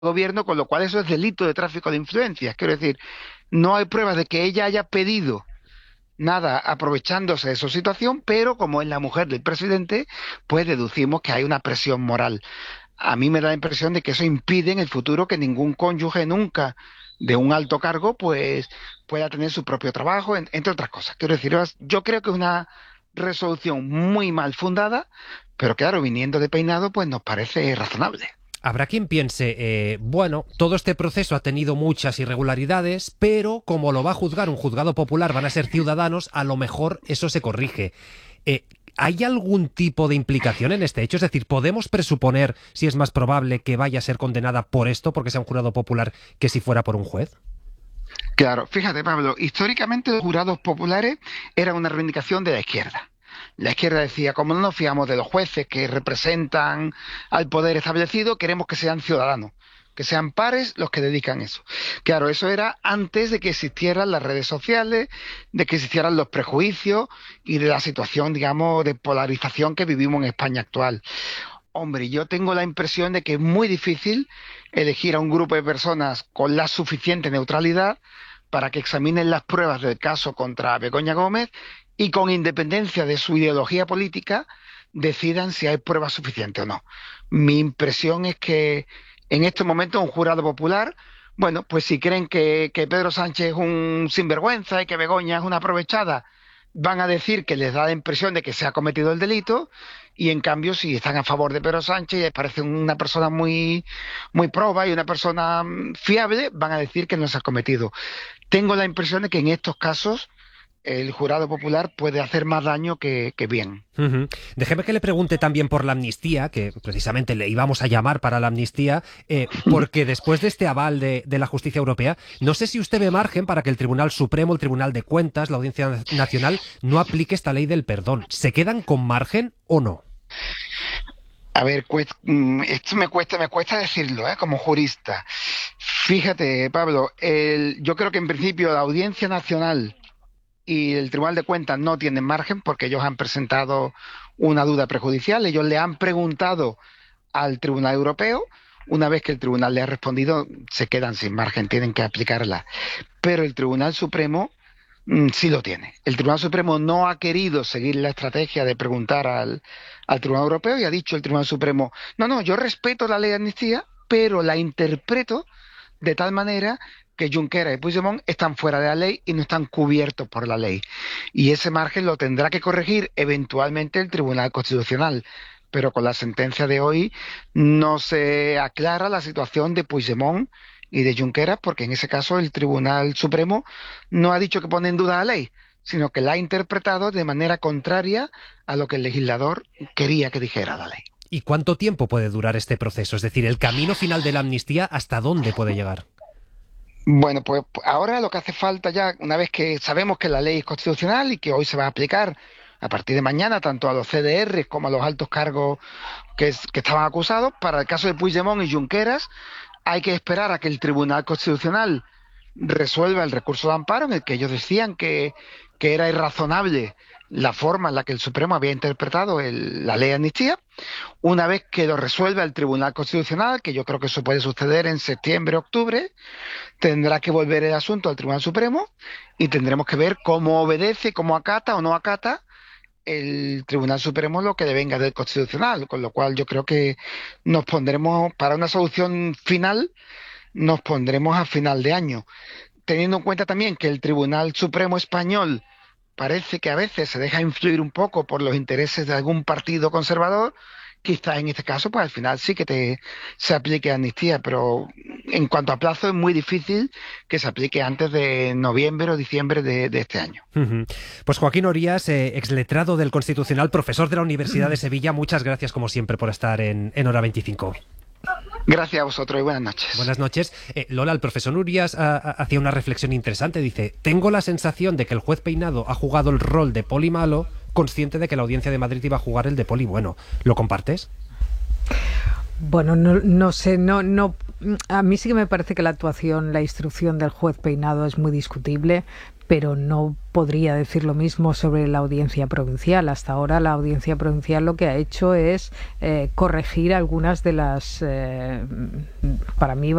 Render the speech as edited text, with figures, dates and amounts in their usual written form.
gobierno, con lo cual eso es delito de tráfico de influencias. Quiero decir, no hay pruebas de que ella haya pedido nada aprovechándose de su situación, pero como es la mujer del presidente, pues deducimos que hay una presión moral. A mí me da la impresión de que eso impide en el futuro que ningún cónyuge nunca de un alto cargo pues pueda tener su propio trabajo, entre otras cosas. Quiero decir, yo creo que es una resolución muy mal fundada, pero claro, viniendo de Peinado, pues nos parece razonable. Habrá quien piense, bueno, todo este proceso ha tenido muchas irregularidades, pero como lo va a juzgar un juzgado popular, van a ser ciudadanos, a lo mejor eso se corrige. Eh, ¿Hay algún tipo de implicación en este hecho? Es decir, ¿podemos presuponer si es más probable que vaya a ser condenada por esto, porque sea un jurado popular, que si fuera por un juez? Claro, fíjate, Pablo, históricamente los jurados populares eran una reivindicación de la izquierda. La izquierda decía, como no nos fiamos de los jueces que representan al poder establecido, queremos que sean ciudadanos, que sean pares los que dedican eso. Claro, eso era antes de que existieran las redes sociales, de que existieran los prejuicios y de la situación, digamos, de polarización que vivimos en España actual. Hombre, yo tengo la impresión de que es muy difícil elegir a un grupo de personas con la suficiente neutralidad para que examinen las pruebas del caso contra Begoña Gómez y con independencia de su ideología política decidan si hay pruebas suficientes o no. Mi impresión es que en este momento un jurado popular, bueno, pues si creen que Pedro Sánchez es un sinvergüenza y que Begoña es una aprovechada, van a decir que les da la impresión de que se ha cometido el delito y en cambio si están a favor de Pedro Sánchez y les parece una persona muy proba y una persona fiable, van a decir que no se ha cometido. Tengo la impresión de que en estos casos el jurado popular puede hacer más daño que bien. Ujú. Déjeme que le pregunte también por la amnistía, que precisamente le íbamos a llamar para la amnistía, porque después de este aval de la justicia europea, no sé si usted ve margen para que el Tribunal Supremo, el Tribunal de Cuentas, la Audiencia Nacional, no aplique esta ley del perdón. ¿Se quedan con margen o no? A ver, esto me cuesta decirlo, como jurista. Fíjate, Pablo, yo creo que en principio la Audiencia Nacional y el Tribunal de Cuentas no tienen margen porque ellos han presentado una duda prejudicial. Ellos le han preguntado al Tribunal Europeo. Una vez que el Tribunal le ha respondido, se quedan sin margen, tienen que aplicarla. Pero el Tribunal Supremo sí lo tiene. El Tribunal Supremo no ha querido seguir la estrategia de preguntar al Tribunal Europeo y ha dicho el Tribunal Supremo, no, yo respeto la ley de amnistía, pero la interpreto de tal manera que Junqueras y Puigdemont están fuera de la ley y no están cubiertos por la ley. Y ese margen lo tendrá que corregir eventualmente el Tribunal Constitucional. Pero con la sentencia de hoy no se aclara la situación de Puigdemont y de Junqueras, porque en ese caso el Tribunal Supremo no ha dicho que pone en duda la ley, sino que la ha interpretado de manera contraria a lo que el legislador quería que dijera la ley. ¿Y cuánto tiempo puede durar este proceso? Es decir, el camino final de la amnistía, ¿hasta dónde puede llegar? Bueno, pues ahora lo que hace falta ya, una vez que sabemos que la ley es constitucional y que hoy se va a aplicar a partir de mañana tanto a los CDR como a los altos cargos que estaban acusados, para el caso de Puigdemont y Junqueras hay que esperar a que el Tribunal Constitucional resuelva el recurso de amparo en el que ellos decían que era irrazonable la forma en la que el Supremo había interpretado la ley de amnistía. Una vez que lo resuelva el Tribunal Constitucional, que yo creo que eso puede suceder en septiembre, octubre, tendrá que volver el asunto al Tribunal Supremo y tendremos que ver cómo obedece, cómo acata o no acata el Tribunal Supremo lo que le venga del Constitucional, con lo cual yo creo que nos pondremos, para una solución final, nos pondremos a final de año, teniendo en cuenta también que el Tribunal Supremo español parece que a veces se deja influir un poco por los intereses de algún partido conservador. Quizás en este caso, pues al final sí que se aplique amnistía, pero en cuanto a plazo es muy difícil que se aplique antes de noviembre o diciembre de este año. Ujú. Pues Joaquín Orías, exletrado del Constitucional, profesor de la Universidad de Sevilla, muchas gracias como siempre por estar en Hora 25. Gracias a vosotros y buenas noches. Buenas noches. Lola, el profesor Urías hacía una reflexión interesante. Dice, tengo la sensación de que el juez Peinado ha jugado el rol de poli malo, consciente de que la Audiencia de Madrid iba a jugar el de poli bueno. ¿Lo compartes? Bueno, no sé, a mí sí que me parece que la actuación, la instrucción del juez Peinado es muy discutible, pero no podría decir lo mismo sobre la Audiencia Provincial. Hasta ahora la Audiencia Provincial lo que ha hecho es corregir algunas de las, para mí,